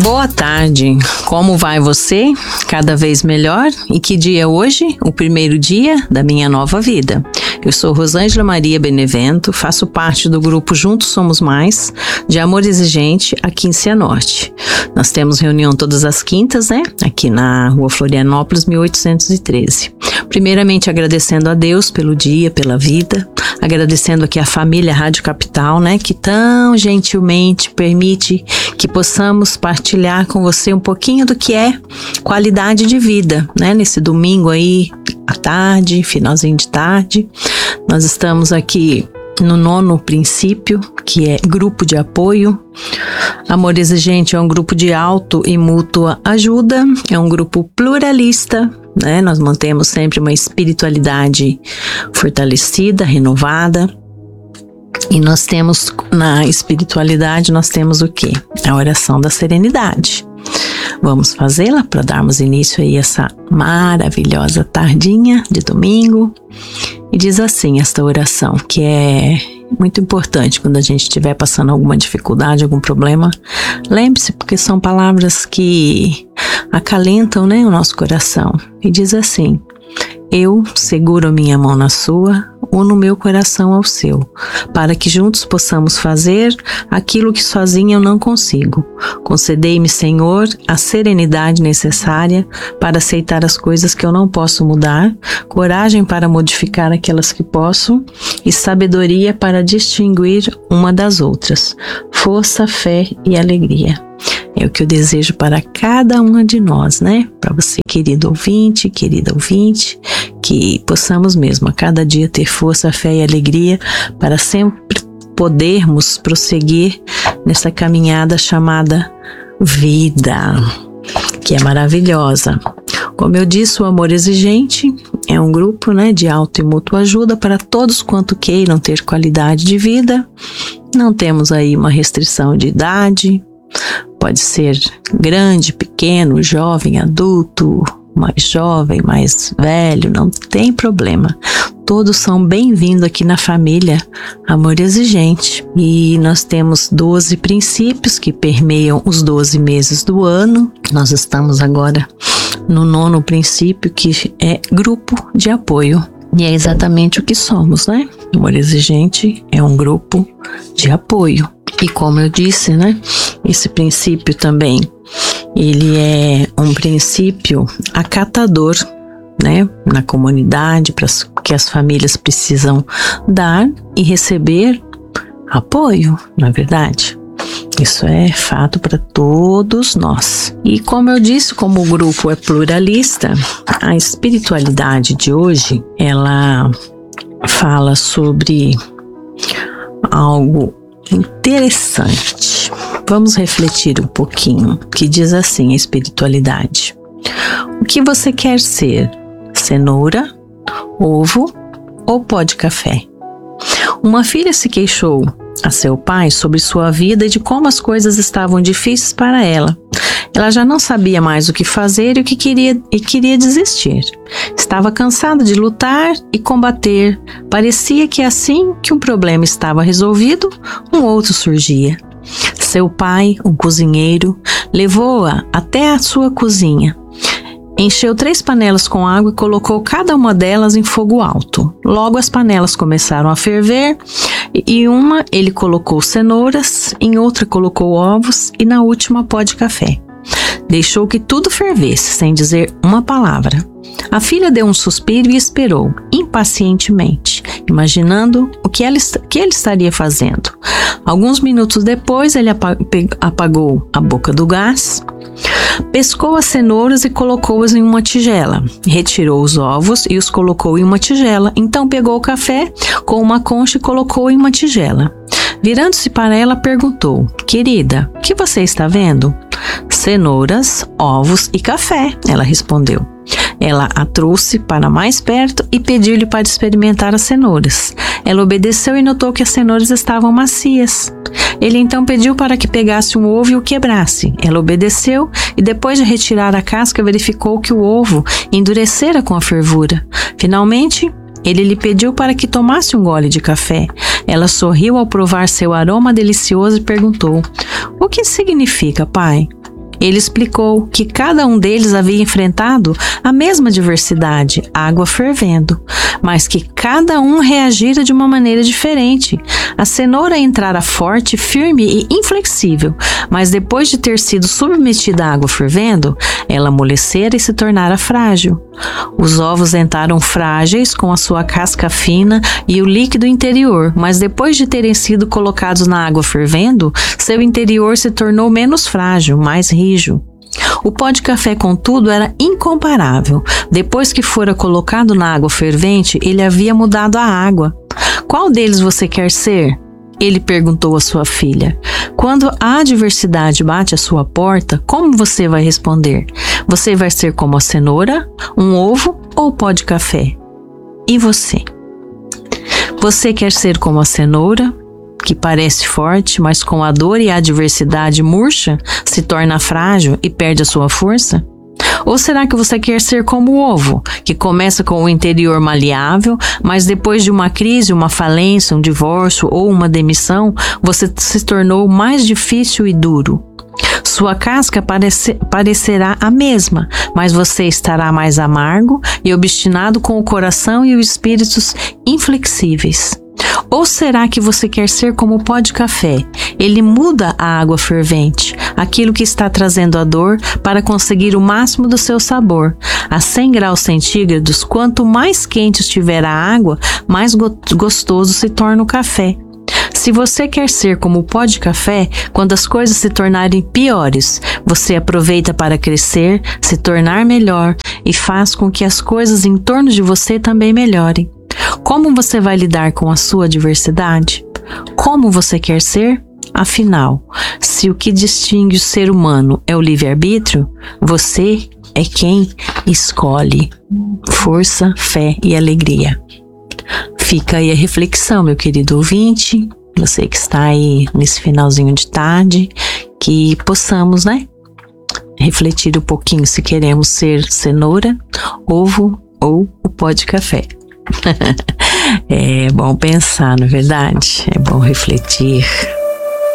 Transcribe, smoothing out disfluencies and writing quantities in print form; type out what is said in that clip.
Boa tarde, como vai você? Cada vez melhor? E que dia é hoje? O primeiro dia da minha nova vida. Eu sou Rosângela Maria Benevento, faço parte do grupo Juntos Somos Mais, de Amor Exigente, aqui em Cianorte. Nós temos reunião todas as quintas, aqui na Rua Florianópolis, 1813. Primeiramente agradecendo a Deus pelo dia, pela vida, agradecendo aqui a família Rádio Capital, que tão gentilmente permite que possamos partilhar com você um pouquinho do que é qualidade de vida, nesse domingo aí, à tarde, finalzinho de tarde. Nós estamos aqui no 9º princípio, que é grupo de apoio. Amor Exigente é um grupo de auto e mútua ajuda, é um grupo pluralista, Nós mantemos sempre uma espiritualidade fortalecida, renovada. E nós temos, na espiritualidade, nós temos o quê? A oração da serenidade. Vamos fazê-la para darmos início aí a essa maravilhosa tardinha de domingo. E diz assim esta oração, que é muito importante quando a gente estiver passando alguma dificuldade, algum problema. Lembre-se, porque são palavras que acalentam, o nosso coração. E diz assim: eu seguro minha mão na sua, uno meu coração ao seu, para que juntos possamos fazer aquilo que sozinha eu não consigo. Concedei-me, Senhor, a serenidade necessária para aceitar as coisas que eu não posso mudar, coragem para modificar aquelas que posso e sabedoria para distinguir uma das outras, força, fé e alegria. É o que eu desejo para cada uma de nós, Para você, querido ouvinte, querida ouvinte, que possamos mesmo a cada dia ter força, fé e alegria para sempre podermos prosseguir nessa caminhada chamada vida, que é maravilhosa. Como eu disse, o Amor Exigente é um grupo, de auto e mútua ajuda para todos quanto queiram ter qualidade de vida. Não temos aí uma restrição de idade. Pode ser grande, pequeno, jovem, adulto, mais jovem, mais velho, não tem problema. Todos são bem-vindos aqui na família Amor Exigente. E nós temos 12 princípios que permeiam os 12 meses do ano. Nós estamos agora no 9º princípio, que é grupo de apoio. E é exatamente o que somos, Amor Exigente é um grupo de apoio. E como eu disse, esse princípio também, ele é um princípio acatador, na comunidade, que as famílias precisam dar e receber apoio, na verdade. Isso é fato para todos nós. E como eu disse, como o grupo é pluralista, a espiritualidade de hoje, ela fala sobre algo interessante. Vamos refletir um pouquinho, que diz assim a espiritualidade: o que você quer ser? Cenoura, ovo ou pó de café? Uma filha se queixou a seu pai sobre sua vida e de como as coisas estavam difíceis para ela. Ela já não sabia mais o que fazer e queria desistir. Estava cansada de lutar e combater. Parecia que assim que um problema estava resolvido, um outro surgia. Seu pai, um cozinheiro, levou-a até a sua cozinha. Encheu 3 panelas com água e colocou cada uma delas em fogo alto. Logo as panelas começaram a ferver. Em uma ele colocou cenouras, em outra colocou ovos e na última pó de café. Deixou que tudo fervesse, sem dizer uma palavra. A filha deu um suspiro e esperou, impacientemente, imaginando o que ele estaria fazendo. Alguns minutos depois, ele apagou a boca do gás, pescou as cenouras e colocou-as em uma tigela. Retirou os ovos e os colocou em uma tigela. Então pegou o café com uma concha e colocou em uma tigela. Virando-se para ela, perguntou: querida, o que você está vendo? Cenouras, ovos e café, ela respondeu. Ela a trouxe para mais perto e pediu-lhe para experimentar as cenouras. Ela obedeceu e notou que as cenouras estavam macias. Ele então pediu para que pegasse um ovo e o quebrasse. Ela obedeceu e depois de retirar a casca verificou que o ovo endurecera com a fervura. Finalmente, ele lhe pediu para que tomasse um gole de café. Ela sorriu ao provar seu aroma delicioso e perguntou: o que significa, pai? Ele explicou que cada um deles havia enfrentado a mesma adversidade, água fervendo, mas que cada um reagira de uma maneira diferente. A cenoura entrara forte, firme e inflexível, mas depois de ter sido submetida à água fervendo, ela amolecera e se tornara frágil. Os ovos entraram frágeis com a sua casca fina e o líquido interior, mas depois de terem sido colocados na água fervendo, seu interior se tornou menos frágil, mais rijo. O pó de café, contudo, era incomparável. Depois que fora colocado na água fervente, ele havia mudado a água. Qual deles você quer ser? Ele perguntou à sua filha. Quando a adversidade bate à sua porta, como você vai responder? Você vai ser como a cenoura, um ovo ou pó de café? E você? Você quer ser como a cenoura, que parece forte, mas com a dor e a adversidade murcha, se torna frágil e perde a sua força? Ou será que você quer ser como o ovo, que começa com o interior maleável, mas depois de uma crise, uma falência, um divórcio ou uma demissão, você se tornou mais difícil e duro? Sua casca parecerá a mesma, mas você estará mais amargo e obstinado com o coração e os espíritos inflexíveis. Ou será que você quer ser como o pó de café? Ele muda a água fervente, aquilo que está trazendo a dor, para conseguir o máximo do seu sabor. A 100 graus centígrados, quanto mais quente estiver a água, mais gostoso se torna o café. Se você quer ser como o pó de café, quando as coisas se tornarem piores, você aproveita para crescer, se tornar melhor e faz com que as coisas em torno de você também melhorem. Como você vai lidar com a sua adversidade? Como você quer ser? Afinal, se o que distingue o ser humano é o livre-arbítrio, você é quem escolhe força, fé e alegria. Fica aí a reflexão, meu querido ouvinte, você que está aí nesse finalzinho de tarde, que possamos, refletir um pouquinho se queremos ser cenoura, ovo ou o pó de café. É bom pensar, não é verdade? É bom refletir.